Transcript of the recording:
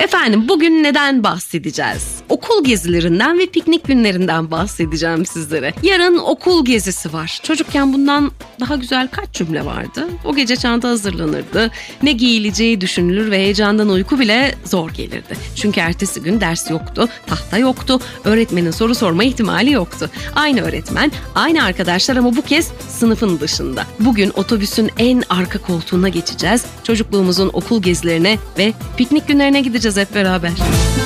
Efendim bugün neden bahsedeceğiz? Okul gezilerinden ve piknik günlerinden bahsedeceğim sizlere. Yarın okul gezisi var. Çocukken bundan daha güzel kaç cümle vardı? O gece çanta hazırlanırdı. Ne giyileceği düşünülür ve heyecandan uyku bile zor gelirdi. Çünkü ertesi gün ders yoktu, tahta yoktu, öğretmenin soru sorma ihtimali yoktu. Aynı öğretmen, aynı arkadaşlar ama bu kez sınıfın dışında. Bugün otobüsün en arka koltuğuna geçeceğiz. Çocukluğumuzun okul gezilerine ve piknik günlerine gideceğiz hep beraber.